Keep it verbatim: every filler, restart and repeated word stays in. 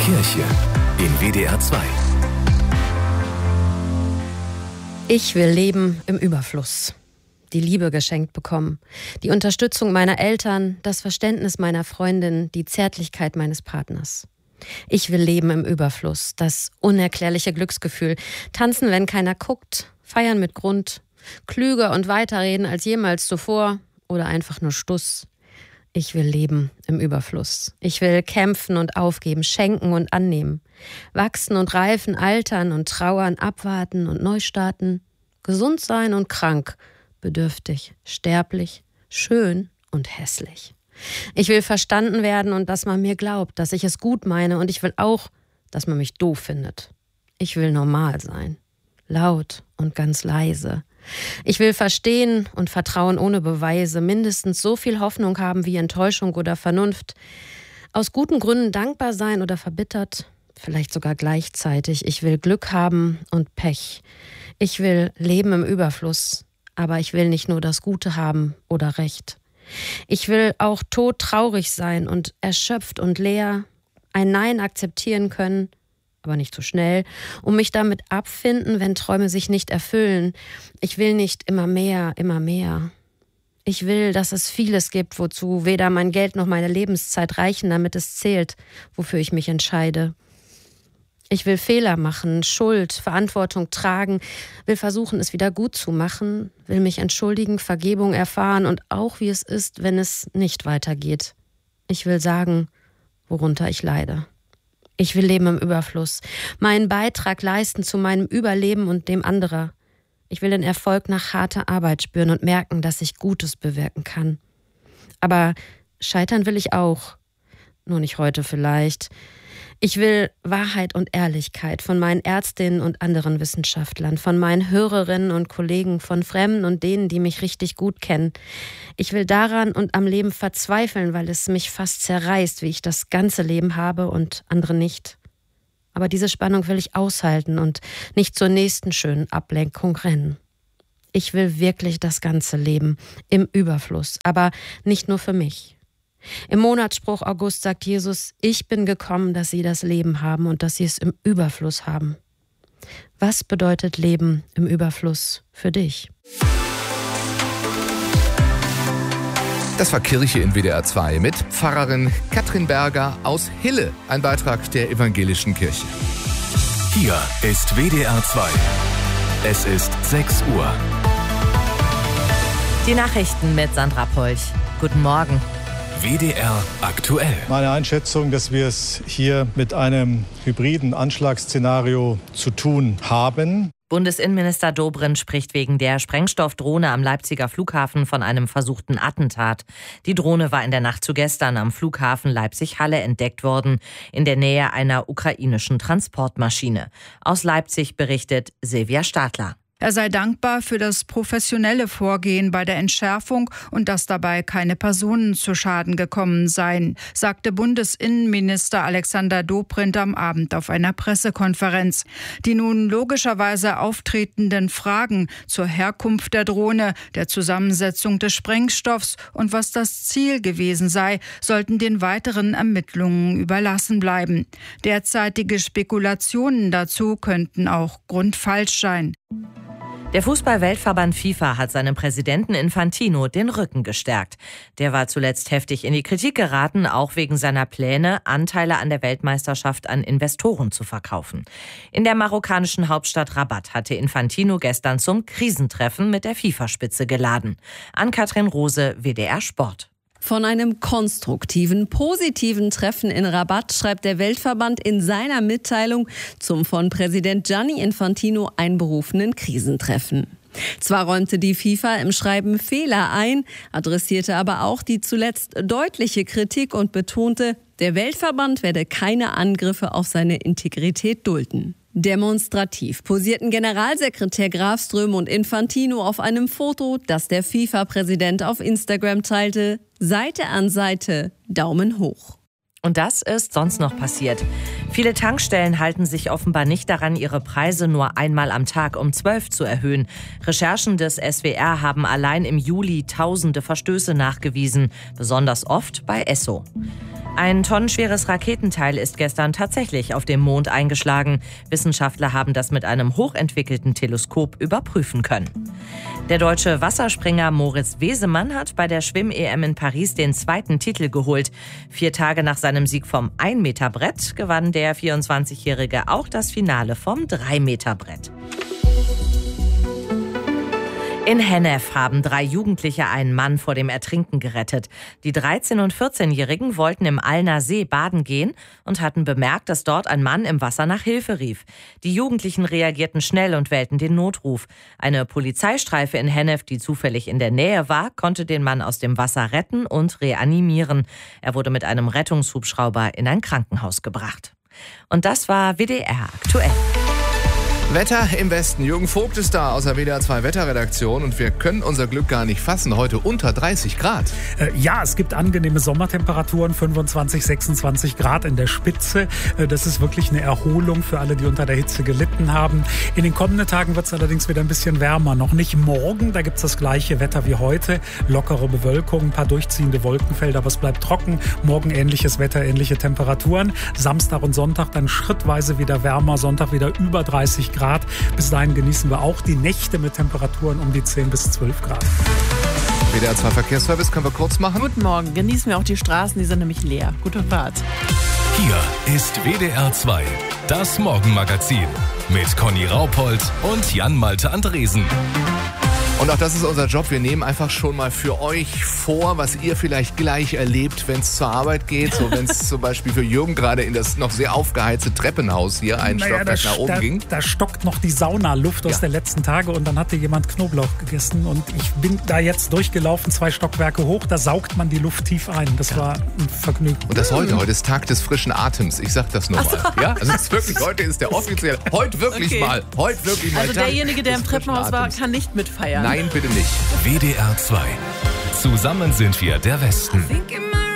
Kirche in W D R zwei. Ich will leben im Überfluss. Die Liebe geschenkt bekommen, die Unterstützung meiner Eltern, das Verständnis meiner Freundin, die Zärtlichkeit meines Partners. Ich will leben im Überfluss, das unerklärliche Glücksgefühl, tanzen, wenn keiner guckt, feiern mit Grund, klüger und weiterreden als jemals zuvor oder einfach nur Stuss. Ich will leben im Überfluss. Ich will kämpfen und aufgeben, schenken und annehmen, wachsen und reifen, altern und trauern, abwarten und neu starten, gesund sein und krank, bedürftig, sterblich, schön und hässlich. Ich will verstanden werden und dass man mir glaubt, dass ich es gut meine, und ich will auch, dass man mich doof findet. Ich will normal sein, laut und ganz leise. Ich will verstehen und vertrauen ohne Beweise, mindestens so viel Hoffnung haben wie Enttäuschung oder Vernunft, aus guten Gründen dankbar sein oder verbittert, vielleicht sogar gleichzeitig. Ich will Glück haben und Pech. Ich will leben im Überfluss. Aber ich will nicht nur das Gute haben oder Recht. Ich will auch todtraurig sein und erschöpft und leer, ein Nein akzeptieren können, aber nicht zu schnell, und mich damit abfinden, wenn Träume sich nicht erfüllen. Ich will nicht immer mehr, immer mehr. Ich will, dass es vieles gibt, wozu weder mein Geld noch meine Lebenszeit reichen, damit es zählt, wofür ich mich entscheide. Ich will Fehler machen, Schuld, Verantwortung tragen, will versuchen, es wieder gut zu machen, will mich entschuldigen, Vergebung erfahren und auch, wie es ist, wenn es nicht weitergeht. Ich will sagen, worunter ich leide. Ich will leben im Überfluss, meinen Beitrag leisten zu meinem Überleben und dem anderer. Ich will den Erfolg nach harter Arbeit spüren und merken, dass ich Gutes bewirken kann. Aber scheitern will ich auch, nur nicht heute vielleicht. Ich will Wahrheit und Ehrlichkeit von meinen Ärztinnen und anderen Wissenschaftlern, von meinen Hörerinnen und Kollegen, von Fremden und denen, die mich richtig gut kennen. Ich will daran und am Leben verzweifeln, weil es mich fast zerreißt, wie ich das ganze Leben habe und andere nicht. Aber diese Spannung will ich aushalten und nicht zur nächsten schönen Ablenkung rennen. Ich will wirklich das ganze Leben im Überfluss, aber nicht nur für mich. Im Monatsspruch August sagt Jesus: Ich bin gekommen, dass sie das Leben haben und dass sie es im Überfluss haben. Was bedeutet Leben im Überfluss für dich? Das war Kirche in W D R zwei mit Pfarrerin Katrin Berger aus Hille, ein Beitrag der Evangelischen Kirche. Hier ist W D R zwei. Es ist sechs Uhr. Die Nachrichten mit Sandra Polch. Guten Morgen. W D R aktuell. Meine Einschätzung, dass wir es hier mit einem hybriden Anschlagsszenario zu tun haben. Bundesinnenminister Dobrindt spricht wegen der Sprengstoffdrohne am Leipziger Flughafen von einem versuchten Attentat. Die Drohne war in der Nacht zu gestern am Flughafen Leipzig-Halle entdeckt worden, in der Nähe einer ukrainischen Transportmaschine. Aus Leipzig berichtet Silvia Stadler. Er sei dankbar für das professionelle Vorgehen bei der Entschärfung und dass dabei keine Personen zu Schaden gekommen seien, sagte Bundesinnenminister Alexander Dobrindt am Abend auf einer Pressekonferenz. Die nun logischerweise auftretenden Fragen zur Herkunft der Drohne, der Zusammensetzung des Sprengstoffs und was das Ziel gewesen sei, sollten den weiteren Ermittlungen überlassen bleiben. Derzeitige Spekulationen dazu könnten auch grundfalsch sein. Der Fußball-Weltverband FIFA hat seinem Präsidenten Infantino den Rücken gestärkt. Der war zuletzt heftig in die Kritik geraten, auch wegen seiner Pläne, Anteile an der Weltmeisterschaft an Investoren zu verkaufen. In der marokkanischen Hauptstadt Rabat hatte Infantino gestern zum Krisentreffen mit der FIFA-Spitze geladen. Ann-Kathrin Rose, W D R Sport. Von einem konstruktiven, positiven Treffen in Rabat schreibt der Weltverband in seiner Mitteilung zum von Präsident Gianni Infantino einberufenen Krisentreffen. Zwar räumte die FIFA im Schreiben Fehler ein, adressierte aber auch die zuletzt deutliche Kritik und betonte, der Weltverband werde keine Angriffe auf seine Integrität dulden. Demonstrativ posierten Generalsekretär Grafström und Infantino auf einem Foto, das der FIFA-Präsident auf Instagram teilte. Seite an Seite, Daumen hoch. Und das ist sonst noch passiert. Viele Tankstellen halten sich offenbar nicht daran, ihre Preise nur einmal am Tag um zwölf zu erhöhen. Recherchen des S W R haben allein im Juli tausende Verstöße nachgewiesen, besonders oft bei Esso. Ein tonnenschweres Raketenteil ist gestern tatsächlich auf dem Mond eingeschlagen. Wissenschaftler haben das mit einem hochentwickelten Teleskop überprüfen können. Der deutsche Wasserspringer Moritz Wesemann hat bei der Schwimm-E M in Paris den zweiten Titel geholt. Vier Tage nach seinem Sieg vom ein Meter Brett gewann der vierundzwanzigjährige auch das Finale vom drei Meter Brett. In Hennef haben drei Jugendliche einen Mann vor dem Ertrinken gerettet. Die dreizehn- und vierzehnjährigen wollten im Allner See baden gehen und hatten bemerkt, dass dort ein Mann im Wasser nach Hilfe rief. Die Jugendlichen reagierten schnell und wählten den Notruf. Eine Polizeistreife in Hennef, die zufällig in der Nähe war, konnte den Mann aus dem Wasser retten und reanimieren. Er wurde mit einem Rettungshubschrauber in ein Krankenhaus gebracht. Und das war W D R aktuell. Wetter im Westen. Jürgen Vogt ist da aus der W D R zwei Wetterredaktion und wir können unser Glück gar nicht fassen. Heute unter dreißig Grad. Äh, ja, es gibt angenehme Sommertemperaturen, fünfundzwanzig, sechsundzwanzig Grad in der Spitze. Äh, das ist wirklich eine Erholung für alle, die unter der Hitze gelitten haben. In den kommenden Tagen wird es allerdings wieder ein bisschen wärmer. Noch nicht morgen, da gibt es das gleiche Wetter wie heute. Lockere Bewölkung, ein paar durchziehende Wolkenfelder, aber es bleibt trocken. Morgen ähnliches Wetter, ähnliche Temperaturen. Samstag und Sonntag dann schrittweise wieder wärmer. Sonntag wieder über dreißig Grad. Bis dahin genießen wir auch die Nächte mit Temperaturen um die zehn bis zwölf Grad. W D R zwei Verkehrsservice können wir kurz machen. Guten Morgen, genießen wir auch die Straßen, die sind nämlich leer. Gute Fahrt. Hier ist W D R zwei, das Morgenmagazin mit Conny Raupold und Jan-Malte Andresen. Und auch das ist unser Job. Wir nehmen einfach schon mal für euch vor, was ihr vielleicht gleich erlebt, wenn es zur Arbeit geht. So, wenn es zum Beispiel für Jürgen gerade in das noch sehr aufgeheizte Treppenhaus hier ein naja, Stockwerk nach oben da, ging. Da stockt noch die Saunaluft aus ja. der letzten Tage und dann hatte jemand Knoblauch gegessen und ich bin da jetzt durchgelaufen, zwei Stockwerke hoch, da saugt man die Luft tief ein. Das ja. war ein Vergnügen. Und das heute, heute ist Tag des frischen Atems. Ich sag das nur mal. So. Ja? Also das ist wirklich, heute ist der offizielle, heute wirklich okay. mal, heute wirklich mal Also Tag derjenige, der im Treppenhaus war, kann nicht mitfeiern. Nein, bitte nicht. W D R zwei. Zusammen sind wir der Westen.